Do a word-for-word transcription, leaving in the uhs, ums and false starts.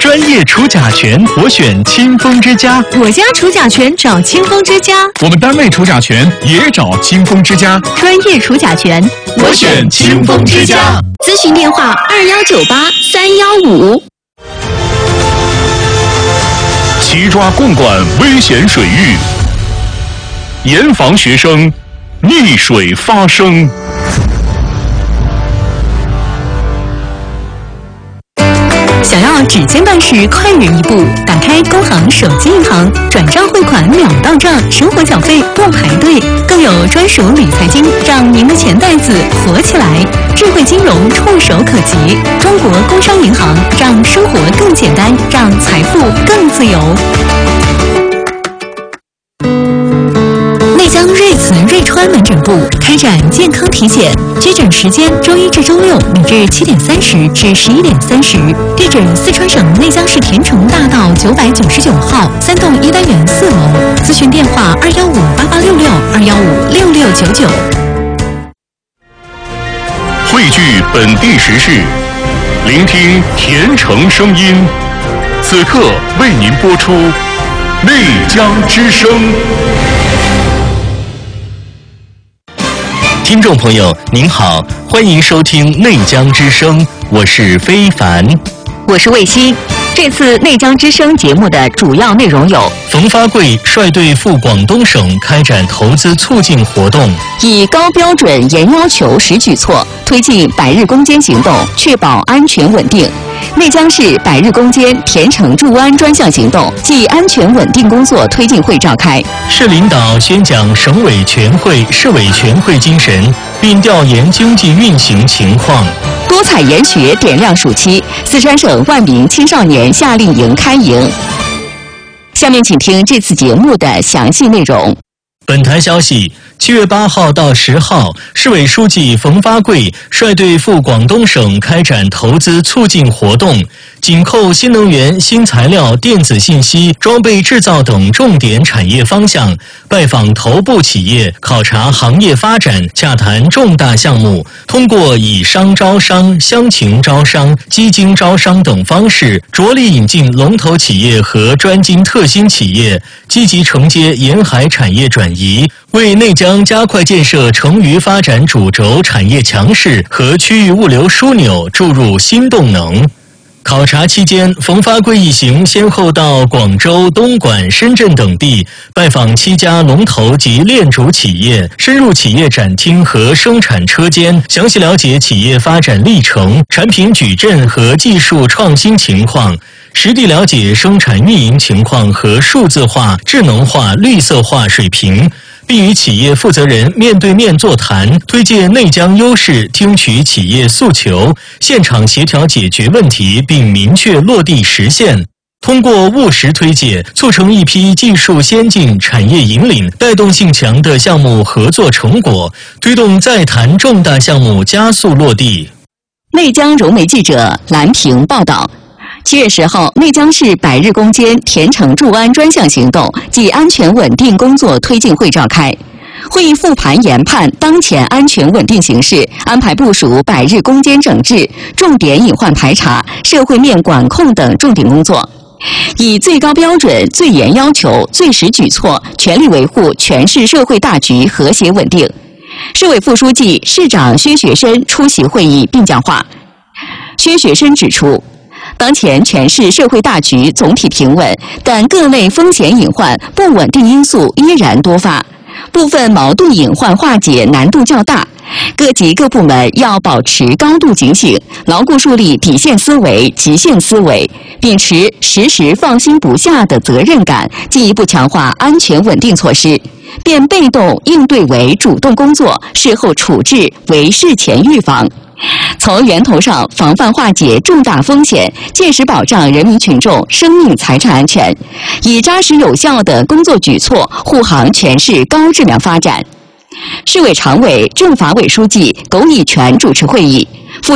专业除甲醛，我选清风之家。 我家除甲醛找清风之家。 我们单位除甲醛也找清风之家。 专业除甲醛， 我选清风之家。 咨询电话：二幺九八三幺五。 齐抓共管危险水域，严防学生溺水发生。 想要指尖办事快人一步，打开工行手机银行，转账汇款秒到账，生活缴费不排队，更有专属理财金，让您的钱袋子活起来。智慧金融触手可及，中国工商银行让生活更简单，让财富更自由。内江瑞慈瑞川门诊部开展健康体检，接诊时间周一至周六每日七点三十至十一点三十，地址四川省内江市田城大道九百九十九号三栋一单元四楼，咨询电话二幺五八八六六二幺五六六九九。 汇聚本地时事，聆听田城声音。此刻为您播出内江之声。听众朋友您好，欢迎收听内江之声，我是非凡， 我是魏希。这次内江之声节目的主要内容有： 冯发贵率队赴广东省开展投资促进活动， 以高标准严要求实举措，推进百日攻坚行动，确保安全稳定。内江市百日攻坚田城驻安专项行动暨安全稳定工作推进会召开， 市领导宣讲省委全会、市委全会精神，并调研经济运行情况。 多彩研学点亮暑期，四川省万名青少年夏令营开营。下面请听这次节目的详细内容。 本台消息，七月八号到十号，市委书记冯发贵率队赴广东省开展投资促进活动，紧扣新能源、新材料、电子信息、装备制造等重点产业方向，拜访头部企业，考察行业发展，洽谈重大项目，通过以商招商、乡情招商、基金招商等方式，着力引进龙头企业和专精特新企业，积极承接沿海产业转移，为内江加快建设成渝发展主轴产业强势和区域物流枢纽注入新动能。考察期间，冯发贵一行先后到广州、东莞、深圳等地，拜访七家龙头及链主企业，深入企业展厅和生产车间，详细了解企业发展历程、产品矩阵和技术创新情况，实地了解生产运营情况和数字化、智能化、绿色化水平，并与企业负责人面对面座谈，推介内江优势，听取企业诉求，现场协调解决问题，并明确落地实现。通过务实推介，促成一批技术先进、产业引领、带动性强的项目合作成果，推动在谈重大项目加速落地。 内江融媒记者兰平报道。七月十号，内江市百日攻坚田城驻安专项行动暨安全稳定工作推进会召开。会议复盘研判当前安全稳定形势，安排部署百日攻坚整治、重点隐患排查、社会面管控等重点工作，以最高标准、最严要求、最实举措，全力维护全市社会大局和谐稳定。市委副书记、市长薛学深出席会议并讲话。薛学深指出，当前全市社会大局总体平稳，但各类风险隐患、不稳定因素依然多发，部分矛盾隐患化解难度较大。各级各部门要保持高度警醒，牢固树立底线思维、极限思维，秉持时时放心不下的责任感，进一步强化安全稳定措施，变被动应对为主动工作，事后处置为事前预防。从源头上防范化解重大风险，切实保障人民群众生命财产安全，以扎实有效的工作举措护航全市高质量发展。市委常委、政法委书记苟以权主持会议。